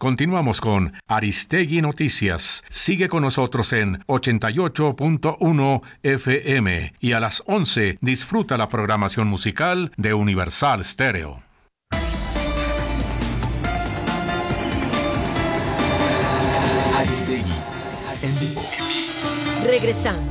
Continuamos con Aristegui Noticias. Sigue con nosotros en 88.1 FM y a las 11 disfruta la programación musical de Universal Stereo. Aristegui en vivo. Regresamos.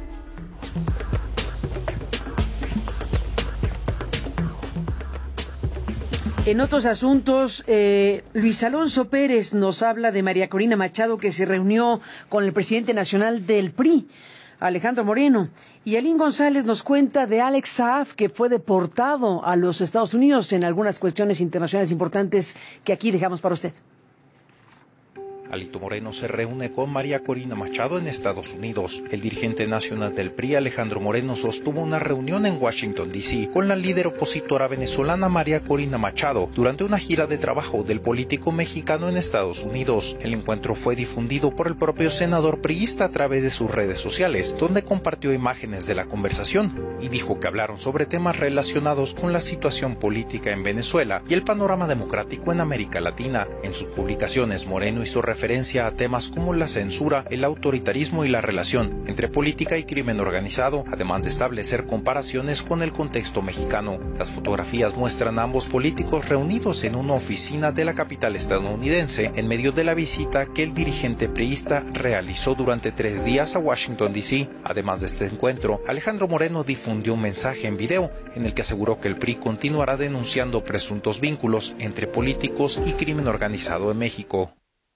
En otros asuntos, Luis Alonso Pérez nos habla de María Corina Machado, que se reunió con el presidente nacional del PRI, Alejandro Moreno. Y Alín González nos cuenta de Alex Saab, que fue deportado a los Estados Unidos en algunas cuestiones internacionales importantes que aquí dejamos para usted. Alito Moreno se reúne con María Corina Machado en Estados Unidos. El dirigente nacional del PRI, Alejandro Moreno, sostuvo una reunión en Washington, D.C. con la líder opositora venezolana María Corina Machado durante una gira de trabajo del político mexicano en Estados Unidos. El encuentro fue difundido por el propio senador priista a través de sus redes sociales, donde compartió imágenes de la conversación y dijo que hablaron sobre temas relacionados con la situación política en Venezuela y el panorama democrático en América Latina. En sus publicaciones, Moreno hizo referencia a temas como la censura, el autoritarismo y la relación entre política y crimen organizado, además de establecer comparaciones con el contexto mexicano. Las fotografías muestran a ambos políticos reunidos en una oficina de la capital estadounidense en medio de la visita que el dirigente priista realizó durante 3 días a Washington, D.C. Además de este encuentro, Alejandro Moreno difundió un mensaje en video en el que aseguró que el PRI continuará denunciando presuntos vínculos entre políticos y crimen organizado en México.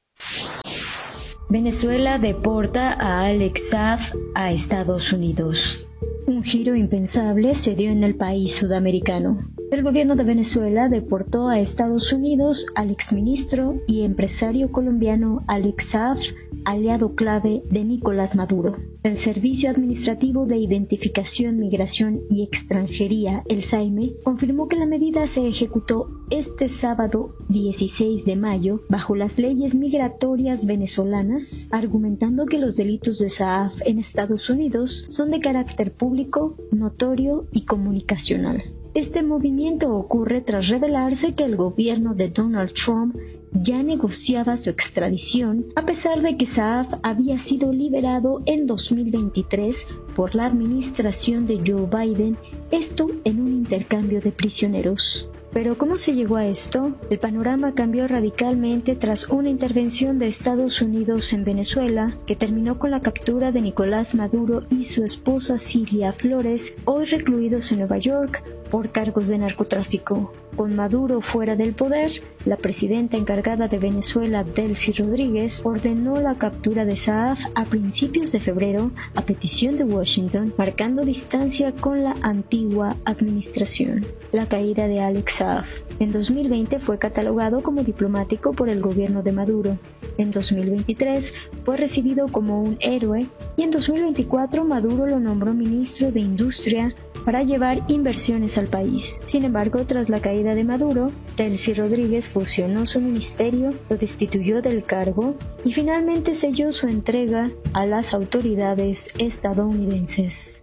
Venezuela deporta a Alex Saab a Estados Unidos. Un giro impensable se dio en el país sudamericano. El gobierno de Venezuela deportó a Estados Unidos al exministro y empresario colombiano Alex Saab, aliado clave de Nicolás Maduro. El Servicio Administrativo de Identificación, Migración y Extranjería, el SAIME, confirmó que la medida se ejecutó este sábado 16 de mayo bajo las leyes migratorias venezolanas, argumentando que los delitos de Saab en Estados Unidos son de carácter público, notorio y comunicacional. Este movimiento ocurre tras revelarse que el gobierno de Donald Trump ya negociaba su extradición, a pesar de que Saab había sido liberado en 2023 por la administración de Joe Biden, esto en un intercambio de prisioneros. Pero ¿cómo se llegó a esto? El panorama cambió radicalmente tras una intervención de Estados Unidos en Venezuela, que terminó con la captura de Nicolás Maduro y su esposa Cilia Flores, hoy recluidos en Nueva York por cargos de narcotráfico. Con Maduro fuera del poder, la presidenta encargada de Venezuela, Delcy Rodríguez, ordenó la captura de Saab a principios de febrero a petición de Washington, marcando distancia con la antigua administración. La caída de Alex Saab. En 2020 fue catalogado como diplomático por el gobierno de Maduro. En 2023 fue recibido como un héroe y en 2024 Maduro lo nombró ministro de Industria para llevar inversiones al país. Sin embargo, tras la caída de Maduro, Delcy Rodríguez fusionó su ministerio, lo destituyó del cargo y finalmente selló su entrega a las autoridades estadounidenses.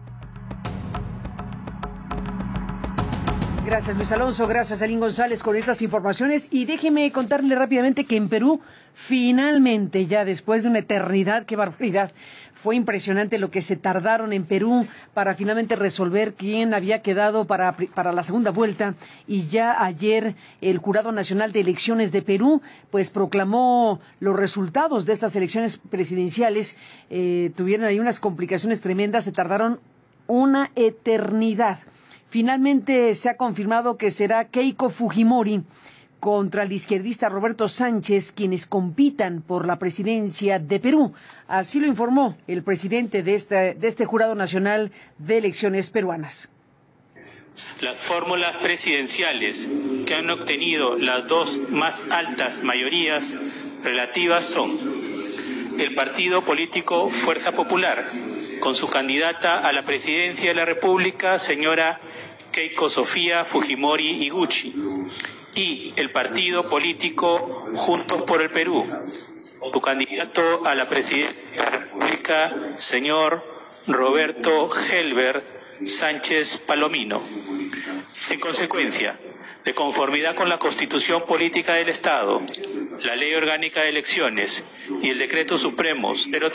Gracias, Luis Alonso. Gracias, Alín González, con estas informaciones. Y déjeme contarle rápidamente que en Perú, finalmente, ya después de una eternidad, qué barbaridad, fue impresionante lo que se tardaron en Perú para finalmente resolver quién había quedado para la segunda vuelta. Y ya ayer el Jurado Nacional de Elecciones de Perú, pues proclamó los resultados de estas elecciones presidenciales. Tuvieron ahí unas complicaciones tremendas, se tardaron una eternidad. Finalmente se ha confirmado que será Keiko Fujimori contra el izquierdista Roberto Sánchez quienes compitan por la presidencia de Perú. Así lo informó el presidente de este Jurado Nacional de Elecciones Peruanas. Las fórmulas presidenciales que han obtenido las dos más altas mayorías relativas son el partido político Fuerza Popular, con su candidata a la presidencia de la República, señora Keiko Sofía Fujimori Iguchi, y el partido político Juntos por el Perú, su candidato a la presidencia de la República, señor Roberto Helber Sánchez Palomino. En consecuencia, de conformidad con la Constitución Política del Estado, la Ley Orgánica de Elecciones y el Decreto Supremo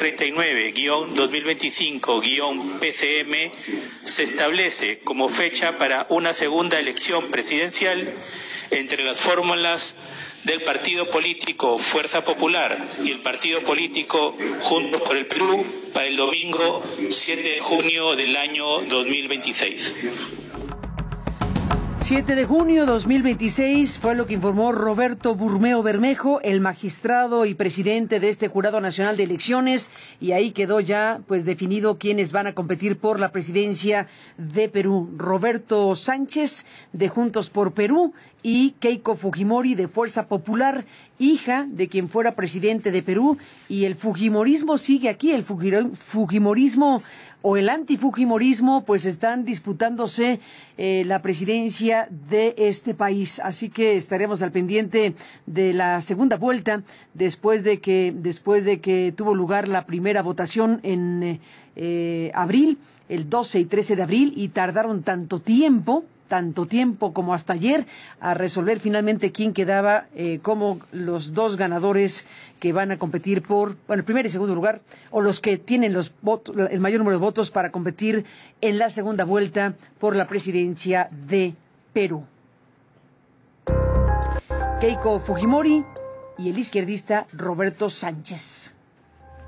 039-2025-PCM, se establece como fecha para una segunda elección presidencial entre las fórmulas del partido político Fuerza Popular y el partido político Juntos por el Perú para el domingo 7 de junio del año 2026. 7 de junio 2026 fue lo que informó Roberto Burmeo Bermejo, el magistrado y presidente de este Jurado Nacional de Elecciones, y ahí quedó ya pues definido quiénes van a competir por la presidencia de Perú. Roberto Sánchez de Juntos por Perú y Keiko Fujimori de Fuerza Popular, hija de quien fuera presidente de Perú, y el fujimorismo sigue aquí, el fujimorismo o el antifujimorismo, pues están disputándose la presidencia de este país. Así que estaremos al pendiente de la segunda vuelta después de que tuvo lugar la primera votación en abril, el 12 y 13 de abril, y tardaron tanto tiempo como hasta ayer a resolver finalmente quién quedaba como los dos ganadores que van a competir por, el primer y segundo lugar, o los que tienen los votos, el mayor número de votos para competir en la segunda vuelta por la presidencia de Perú. Keiko Fujimori y el izquierdista Roberto Sánchez.